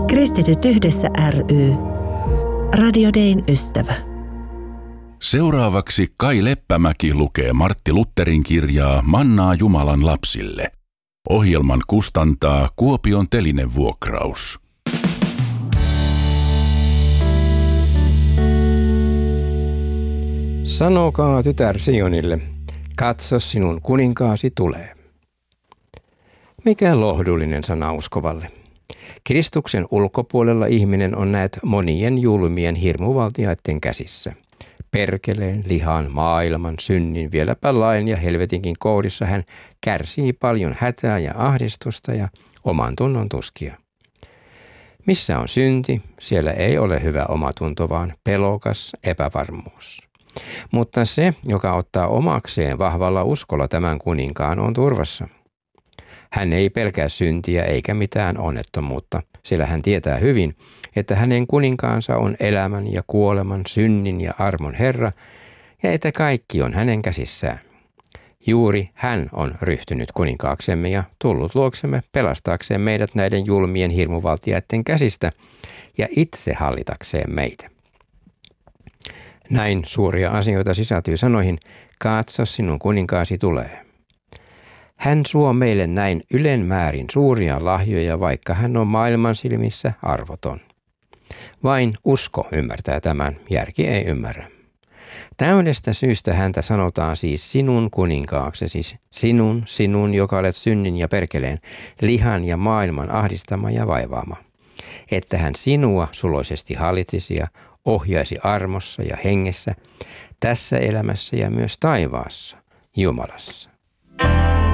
Kristityt yhdessä ry. Radio Dayn ystävä. Seuraavaksi Kai Leppämäki lukee Martti Lutherin kirjaa Mannaa Jumalan lapsille. Ohjelman kustantaa Kuopion Telinevuokraus. Sanokaa tytär Sionille, katso sinun kuninkaasi tulee. Mikä lohdullinen sana uskovalle. Kristuksen ulkopuolella ihminen on näet monien julmien hirmuvaltiaiden käsissä. Perkeleen, lihan, maailman, synnin, vieläpä lain ja helvetinkin kourissa hän kärsii paljon hätää ja ahdistusta ja oman tunnon tuskia. Missä on synti, siellä ei ole hyvä omatunto, vaan pelokas epävarmuus. Mutta se, joka ottaa omakseen vahvalla uskolla tämän kuninkaan, on turvassa. Hän ei pelkää syntiä eikä mitään onnettomuutta, sillä hän tietää hyvin, että hänen kuninkaansa on elämän ja kuoleman, synnin ja armon Herra, ja että kaikki on hänen käsissään. Juuri hän on ryhtynyt kuninkaaksemme ja tullut luoksemme pelastaakseen meidät näiden julmien hirmuvaltiaiden käsistä ja itse hallitakseen meitä. Näin suuria asioita sisältyy sanoihin, katso sinun kuninkaasi tulee. Hän suo meille näin ylenmäärin suuria lahjoja, vaikka hän on maailman silmissä arvoton. Vain usko ymmärtää tämän, järki ei ymmärrä. Täydestä syystä häntä sanotaan siis sinun kuninkaaksesi, sinun, joka olet synnin ja perkeleen, lihan ja maailman ahdistama ja vaivaama. Että hän sinua suloisesti hallitsisi ja ohjaisi armossa ja hengessä, tässä elämässä ja myös taivaassa, Jumalassa.